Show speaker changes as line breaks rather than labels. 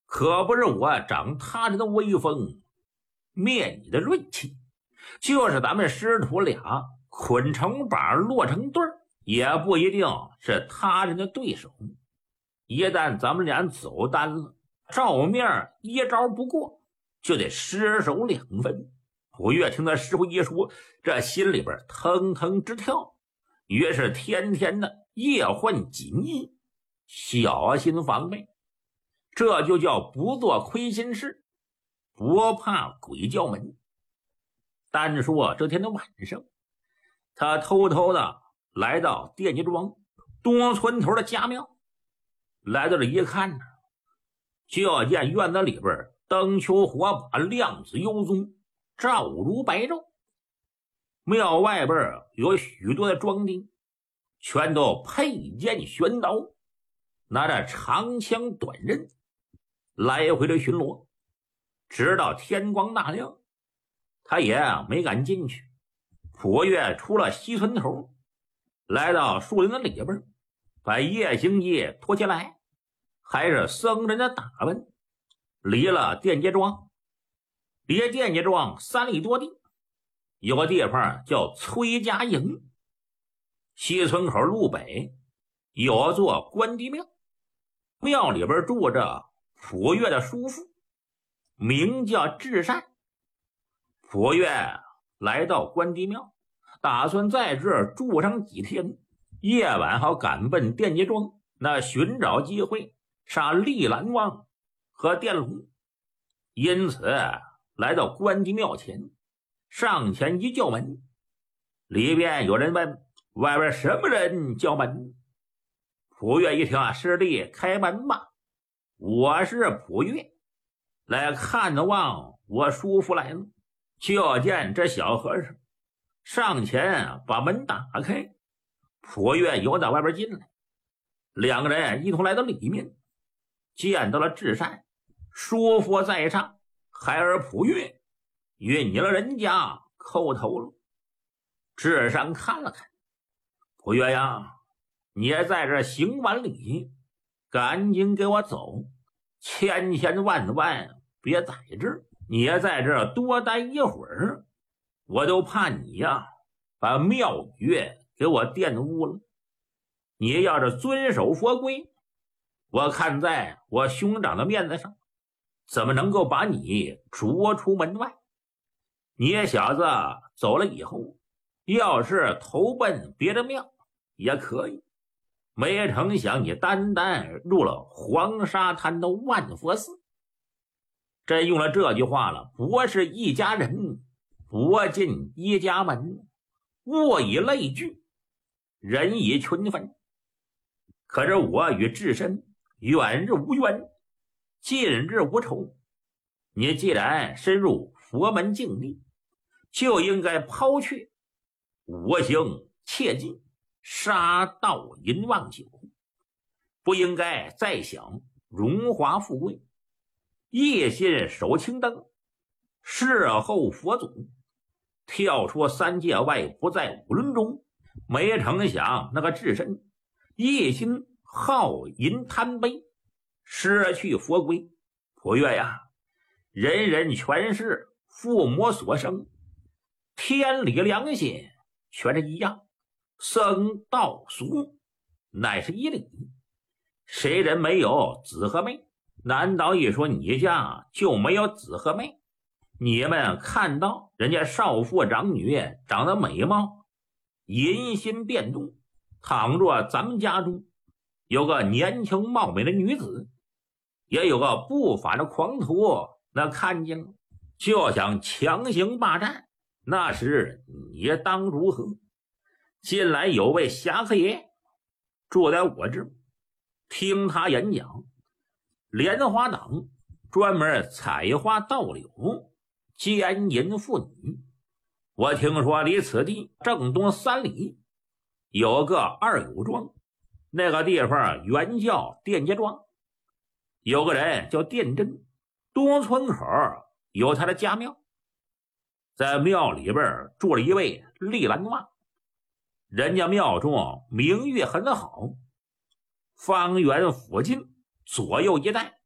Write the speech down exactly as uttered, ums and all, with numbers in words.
可不是我长他人的威风，灭你的锐气，就是咱们师徒俩捆成绑落成对儿，也不一定是他人的对手。一旦咱们俩走单了，照面一招不过，就得失手两分。普月听他师傅一说，这心里边腾腾直跳，于是天天的夜换锦衣，小心防备。这就叫不做亏心事，不怕鬼叫门。单说这天的晚上，他偷偷的来到电家庄东村头的家庙，来到这一看呢，就见院子里边灯球火把，亮子幽宗，照如白昼。庙外边有许多的庄丁，全都佩剑悬刀，拿着长枪短刃，来回的巡逻，直到天光大亮，他也没敢进去。普月出了西村头，来到树林的里边，把夜行衣脱下来，还是僧人的打扮，离了电街庄。离电街庄三里多地，有个地方叫崔家营。西村口路北有座关帝庙，庙里边住着普月的叔父，名叫至善。普月来到关帝庙，打算在这儿住上几天，夜晚好赶奔电街庄，那寻找机会杀丽兰王和电龙。因此来到关帝庙前，上前一叫门，里边有人问外边什么人叫门。普月一听啊，师弟开门吧，我是普月，来看望我叔父来了。就见这小和尚上前把门打开，普月由到外边进来，两个人一同来到里面，见到了至善。叔父在上，孩儿普月与你了人家叩头了。至善看了看，普月呀，你在这行完礼，赶紧给我走，千千万万别在这儿。你也在这儿多待一会儿，我都怕你呀把庙宇给我玷污了。你要是遵守佛规，我看在我兄长的面子上，怎么能够把你逐出门外？你小子走了以后，要是投奔别的庙也可以，没成想你单单入了黄沙滩的万佛寺。真用了这句话了，不是一家人，不进一家门，物以类聚，人以群分。可是我与至身远日无冤，近日无仇，你既然深入佛门境地，就应该抛却五行切忌，杀盗淫妄酒，不应该再想荣华富贵，一心守清灯，事后佛祖，跳出三界外，不在五伦中。没成想那个至身一心好淫贪杯，失去佛规。普月呀，人人全是父母所生，天理良心全是一样，僧道俗乃是一理，谁人没有子和妹？难道一说你家就没有子和妹？你们看到人家少妇长女长得美貌，淫心变动，倘若咱们家中有个年轻貌美的女子，也有个不法的狂徒，那看见了就想强行霸占，那时你当如何？近来有位侠客爷住在我这，听他演讲，莲花党专门采花盗柳，奸淫妇女。我听说离此地正东三里有个二友庄，那个地方原叫电街庄，有个人叫电真，东村口有他的家庙，在庙里边住了一位丽兰妈，人家庙中名誉很好，方圆附近左右一带